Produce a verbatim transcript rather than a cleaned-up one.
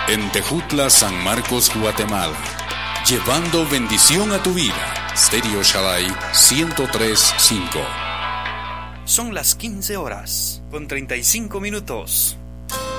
En Tejutla, San Marcos, Guatemala. Llevando bendición a tu vida. Stereo Shaddai ciento tres punto cinco. Son las quince horas con treinta y cinco minutos.